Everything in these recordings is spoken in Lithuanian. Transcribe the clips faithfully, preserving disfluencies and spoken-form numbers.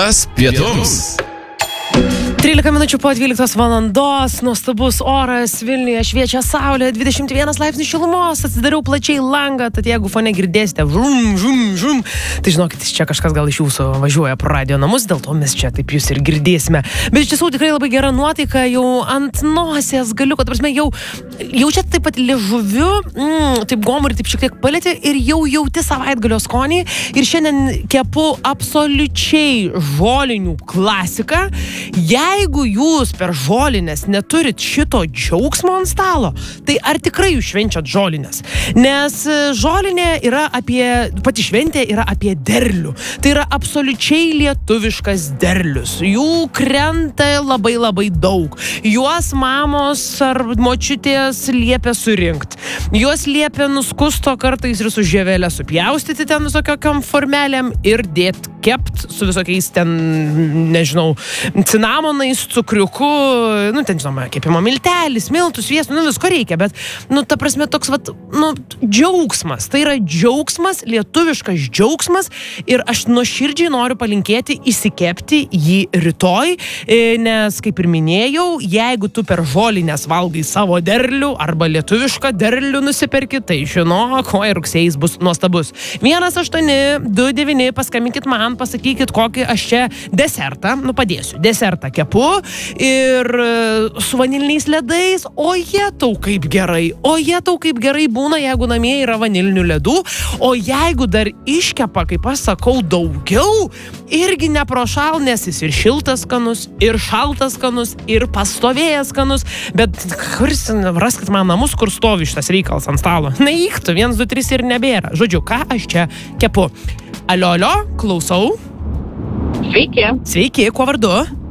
Metas pietums. trylika minučių po dvyliktos valandos, nuostabus oras, Vilniuje šviečia saulė, dvidešimt vienas laipsnių šilumos, atsidariau plačiai langą, tad jeigu fone girdėsite vrum, vrum, vrum, tai žinokit, čia kažkas gal iš jūsų važiuoja pro radio namus, dėl to mes čia taip jūs ir girdėsime. Bet iš tiesų tikrai labai gera nuotaika, jau ant nosies galiu, kad prasme, jau jaučiat taip pat liežuviu, mm, taip gomurį taip šiek tiek palėtė ir jau jauti savaitgalio skonį ir šiandien kepu absoliučiai žolinių klasiką. Jeigu jūs per žolinės neturit šito džiaugsmo ant stalo, tai ar tikrai jūs švenčiat žolinės? Nes žolinė yra apie, pati šventė yra apie derlių. Tai yra absoliučiai lietuviškas derlius. Jų krenta labai labai daug. Juos mamos ar močiutės liepia surinkt. Juos liepia nuskusto kartais ir su žievelė supjaustyti ten visokiom formelėm ir dėt kept su visokiais ten, nežinau, cinamonais, cukriuku, nu, ten, žinoma, kepimo miltelis, miltus, sviestu, nu, visko reikia, bet, nu, ta prasme, toks, vat, nu, džiaugsmas, tai yra džiaugsmas, lietuviškas džiaugsmas ir aš nuoširdžiai noriu palinkėti įsikepti jį rytoj, nes, kaip ir minėjau, jeigu tu per žolinės valgai savo derlių arba lietuvišką derlių nusiperki, tai žinok, oi, rugsėjais bus nuostabus. vienas aštuoni du devyni, paskambinkit man, pasakykit, kokį aš čia desertą, nu, padėsiu, desertą kepu ir su vaniliniais ledais, o jie tau kaip gerai, o jie tau kaip gerai būna, jeigu namie yra vanilinių ledų, o jeigu dar iškepa, kaip aš sakau, daugiau, irgi neprošal, nes jis ir šiltas skanus, ir šaltas skanus, ir pastovėjęs skanus, bet kuris, raskit man namus, kur stovi šitas reikalas ant stalo. Neįktų, vienas, du, trys ir nebėra. Žodžiu, ką aš čia kepu? Alio, alio, klausau. Sveiki. Sveiki, kuo vardu?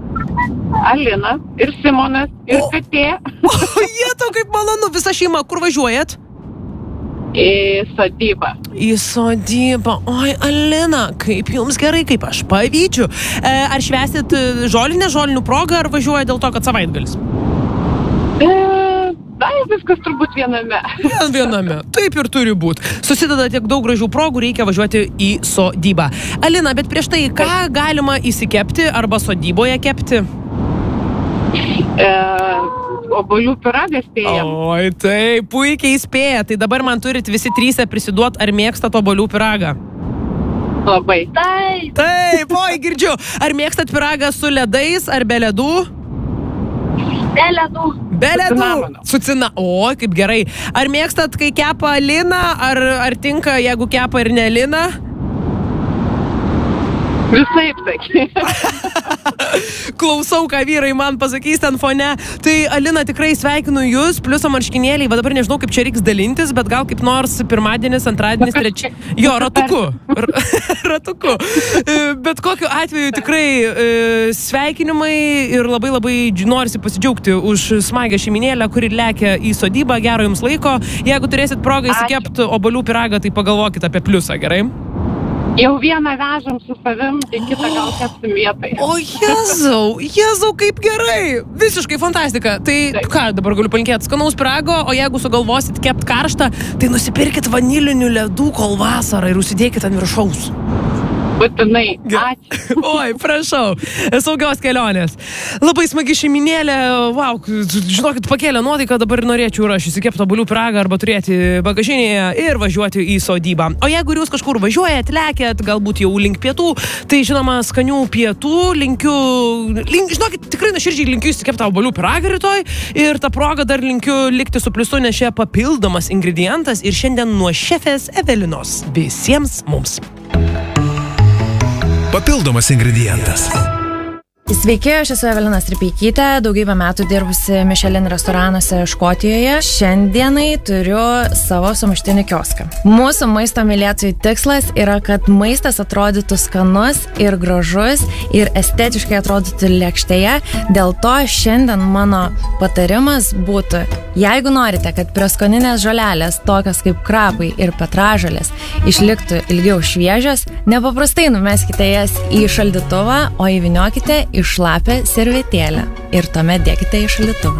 Alina ir Simonas ir o, Katė. O, jie tau kaip malonu, visa šeima, kur važiuojat? Į sodybą. Į sodybą. Oi, Alina, kaip jums gerai, kaip aš pavydžiu. E, ar švęsit žolinę, žolinių progą, ar važiuoja dėl to, kad savaitgalis? E, na, viskas turbūt viename. Vien viename. Taip ir turi būti. Susideda tiek daug gražių progų, reikia važiuoti į sodybą. Alina, bet prieš tai, ką galima įsikepti arba sodyboje kepti? E, Obuolių pyragą spėjam. Oi, tai puikiai spėja. Tai dabar man turit visi tryse prisiduot, ar mėgstat obuolių pyragą? Labai. Taip. Taip, oi, girdžiu. Ar mėgstat pyragą su ledais, ar be ledų? Be ledų. Be ledų. Su cina. O, kaip gerai. Ar mėgstat, kai kepa liną, ar, ar tinka, jeigu kepa ir ne liną? Visaip, sakė. Klausau, ką vyrai man pasakys ten fone. Tai, Alina, tikrai sveikinu jūs, pliuso marškinėliai, va dabar nežinau, kaip čia reiks dalintis, bet gal kaip nors pirmadienis, antradienis, treči... Jo, ratuku. Ratuku. Bet kokiu atveju tikrai sveikinimai ir labai labai norisi pasidžiaugti už smagę šeiminėlę, kuri lekia į sodybą. Gero jums laiko. Jeigu turėsit progą įsikepti obuolių pyragą, tai pagalvokit apie pliusą, gerai? Jau vieną vežam su savim, tai kitą gal kepsim vietai. O Jėzau, Jėzau, kaip gerai. Visiškai fantastika. Tai Taip. Ką, dabar galiu palinkėti skanaus pyrago, o jeigu sugalvosit kept karštą, tai nusipirkit vanilinių ledų kol vasarą ir užsidėkit ant viršaus. Būtinai. Ačiū. Oi, prašau. Saugios kelionės. Labai smagi šeiminėlė. Wow, žinokit, pakėlė nuotaiką, dabar norėčiau ir aš įsikepti obuolių pyragą arba turėti bagažinėje ir važiuoti į sodybą. O jeigu jūs kažkur važiuojat, lekiat, galbūt jau link pietų, tai žinoma, skanių pietų linkiu, link, žinokit, tikrai nuoširdžiai linkiu įsikepti obuolių pyragą rytoj ir tą progą dar linkiu likti su pliusu, nes čia papildomas ingredientas ir šiandien nuo šefės Evelinos visiems mums. Papildomas ingredientas. Sveiki, aš esu Evelina Stripeikytė, daugybę metų dirbusi Michelin restoranuose Škotijoje. Šiandienai turiu savo sumuštinį kioską. Mūsų maisto mylėtojų tikslas yra, kad maistas atrodytų skanus ir gražus ir estetiškai atrodytų lėkštėje. Dėl to šiandien mano patarimas būtų, jeigu norite, kad prieskoninės žolelės, tokios kaip krapai ir petražolės, išliktų ilgiau šviežios, nepaprastai numeskite jas į šaldytuvą, o įvyniokite į šlapę servetėlę ir tuomet dėkite į šaldytuvą.